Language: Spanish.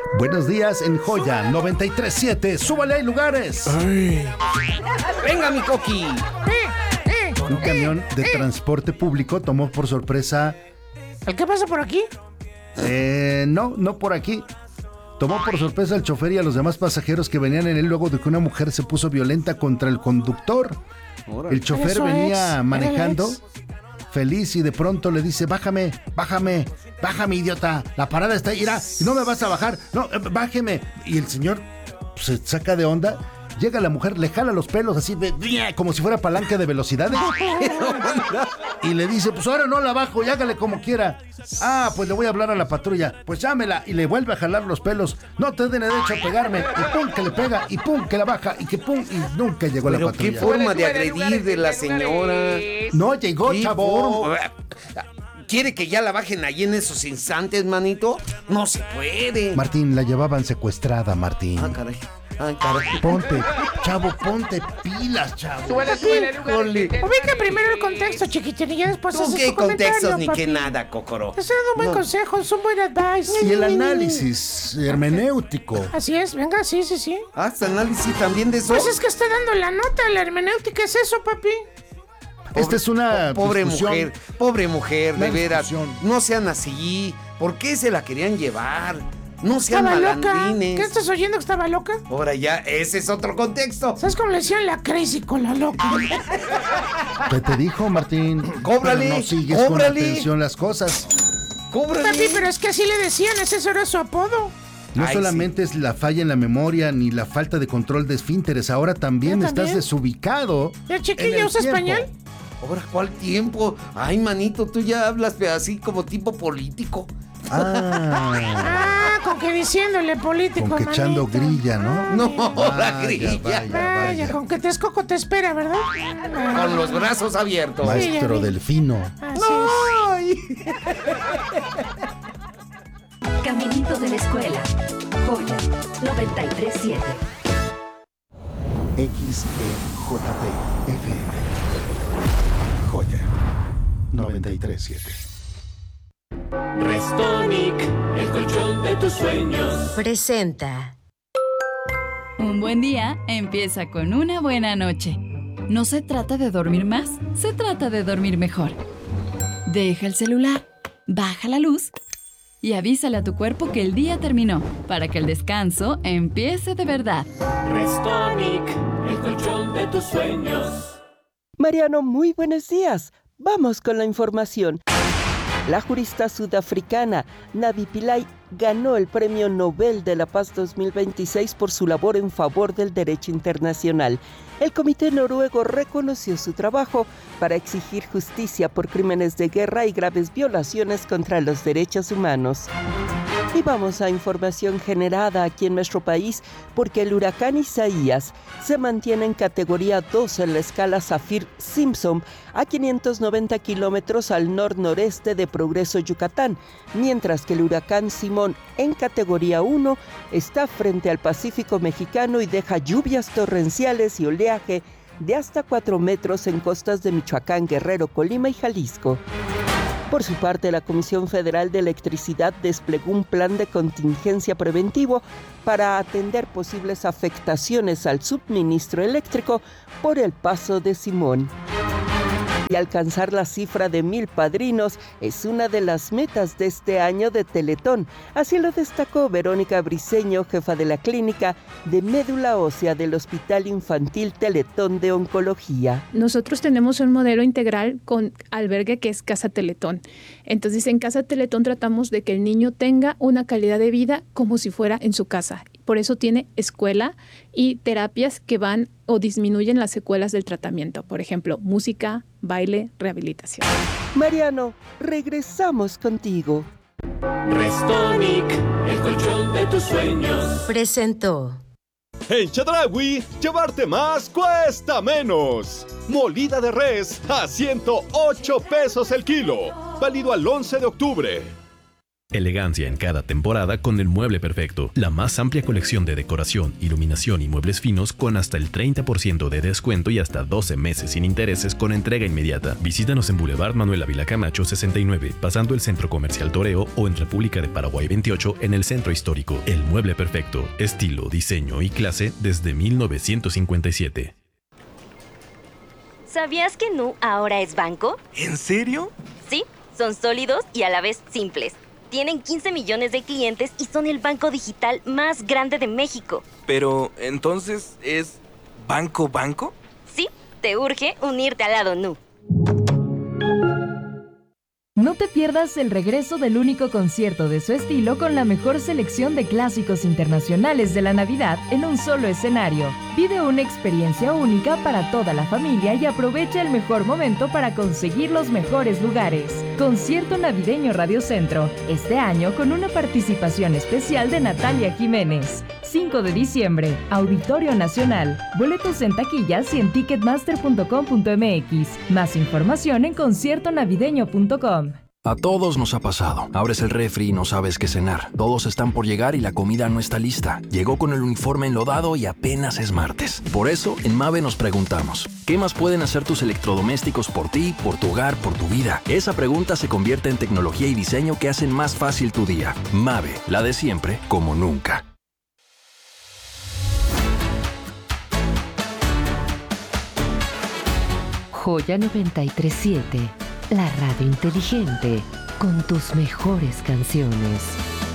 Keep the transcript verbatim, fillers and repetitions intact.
Buenos días en Joya noventa y tres punto siete. ¡Súbale, hay lugares! Ay. ¡Venga, mi coqui! Un camión de transporte público tomó por sorpresa... ¿El qué pasa por aquí? Eh, no, no por aquí. Tomó por sorpresa al chofer y a los demás pasajeros que venían en él luego de que una mujer se puso violenta contra el conductor. El chofer venía manejando feliz y de pronto le dice: bájame, bájame, bájame, idiota, la parada está ahí, irá, no me vas a bajar, no, bájeme. Y el señor se saca de onda. Llega la mujer, le jala los pelos así de, como si fuera palanca de velocidades. Y le dice: pues ahora no la bajo y hágale como quiera. Ah, pues le voy a hablar a la patrulla. Pues llámela. Y le vuelve a jalar los pelos. No te den derecho a pegarme. Y pum, que le pega. Y pum, que la baja. Y que pum, y nunca llegó la patrulla. Pero qué forma de agredir de la señora. No llegó, chavo. ¿Quiere que ya la bajen ahí en esos instantes, manito? No se puede. Martín, la llevaban secuestrada, Martín. Ah, caray. Ay, caray. Ponte, chavo, ponte pilas, chavo. Súbele, súbele, ubica primero el contexto, chiquitín, y ya después haces ¿Qué tu comentario, contextos ni papi. qué nada, Cocoro? Ese es un buen No. consejo, es un buen advice. Y el análisis hermenéutico. Así es, venga, sí, sí, sí. Ah, ¿este análisis también de eso? Pues es que está dando la nota, la hermenéutica es eso, papi. Pobre, Esta es una pobre discusión. mujer, pobre mujer, Una de veras. discusión. No sean así. ¿Por qué se la querían llevar? No sean Estaba loca. malandrines. ¿Qué estás oyendo que estaba loca? Ahora ya, ese es otro contexto. ¿Sabes cómo le decían la crazy con la loca? ¿Qué te dijo, Martín? Cóbrale, Pero no sigues cóbrale. con atención las cosas. Cóbrale. Papi, pero es que así le decían, ese era su apodo. No Ay, solamente es la falla en la memoria ni la falta de control de esfínteres, ahora también ¿Ya estás también? desubicado. ¿Ya, chiquilla, en el usas tiempo. pañal? Ahora, ¿cuál tiempo? Ay, manito, tú ya hablas así como tipo político. Ah, Ah, con que diciéndole político, con que echando manito. grilla, ¿no? No, la Vaya, grilla. vaya, Vaya, vaya. con que Texcoco te espera, ¿verdad? Con los brazos abiertos. Sí, ya Maestro vi. Delfino. Así Ay. Caminito de la escuela. Joya noventa y tres punto siete. X E J P F M. Joya noventa y tres punto siete. Restonic, el colchón de tus sueños. Presenta. Un buen día empieza con una buena noche. No se trata de dormir más, se trata de dormir mejor. Deja el celular, baja la luz y avísale a tu cuerpo que el día terminó para que el descanso empiece de verdad. Restonic, el colchón de tus sueños. Mariano, muy buenos días. Vamos con la información. La jurista sudafricana Navi Pillay ganó el Premio Nobel de la Paz dos mil veintiséis por su labor en favor del derecho internacional. El comité noruego reconoció su trabajo para exigir justicia por crímenes de guerra y graves violaciones contra los derechos humanos. Y vamos a información generada aquí en nuestro país porque el huracán Isaías se mantiene en categoría dos en la escala Saffir-Simpson a quinientos noventa kilómetros al nor-noreste de Progreso, Yucatán, mientras que el huracán Simón en categoría uno está frente al Pacífico mexicano y deja lluvias torrenciales y oleaje de hasta cuatro metros en costas de Michoacán, Guerrero, Colima y Jalisco. Por su parte, la Comisión Federal de Electricidad desplegó un plan de contingencia preventivo para atender posibles afectaciones al suministro eléctrico por el paso de Simón. Y alcanzar la cifra de mil padrinos es una de las metas de este año de Teletón. Así lo destacó Verónica Briceño, jefa de la clínica de médula ósea del Hospital Infantil Teletón de Oncología. Nosotros tenemos un modelo integral con albergue que es Casa Teletón. Entonces, en Casa Teletón tratamos de que el niño tenga una calidad de vida como si fuera en su casa. Por eso tiene escuela y terapias que van o disminuyen las secuelas del tratamiento. Por ejemplo, música, baile, rehabilitación. Mariano, regresamos contigo. Restonic, el colchón de tus sueños. Presentó. En Chedraui, llevarte más cuesta menos. Molida de res a ciento ocho pesos el kilo. Válido al once de octubre. Elegancia en cada temporada con el mueble perfecto. La más amplia colección de decoración, iluminación y muebles finos con hasta el treinta por ciento de descuento y hasta doce meses sin intereses con entrega inmediata. Visítanos en Boulevard Manuel Ávila Camacho sesenta y nueve, pasando el Centro Comercial Toreo, o en República de Paraguay veintiocho en el Centro Histórico. El mueble perfecto. Estilo, diseño y clase desde mil novecientos cincuenta y siete. ¿Sabías que Nu ahora es banco? ¿En serio? Sí, son sólidos y a la vez simples. Tienen quince millones de clientes y son el banco digital más grande de México. Pero, ¿entonces es banco banco? Sí, te urge unirte al lado Nu. No te pierdas el regreso del único concierto de su estilo con la mejor selección de clásicos internacionales de la Navidad en un solo escenario. Vive una experiencia única para toda la familia y aprovecha el mejor momento para conseguir los mejores lugares. Concierto Navideño Radio Centro, este año con una participación especial de Natalia Jiménez. cinco de diciembre, Auditorio Nacional. Boletos en taquillas y en ticketmaster punto com punto m x. Más información en concierto navideño punto com. A todos nos ha pasado. Abres el refri y no sabes qué cenar. Todos están por llegar y la comida no está lista. Llegó con el uniforme enlodado y apenas es martes. Por eso, en Mave nos preguntamos, ¿qué más pueden hacer tus electrodomésticos por ti, por tu hogar, por tu vida? Esa pregunta se convierte en tecnología y diseño que hacen más fácil tu día. Mave, la de siempre, como nunca. Joya noventa y tres punto siete, la radio inteligente, con tus mejores canciones.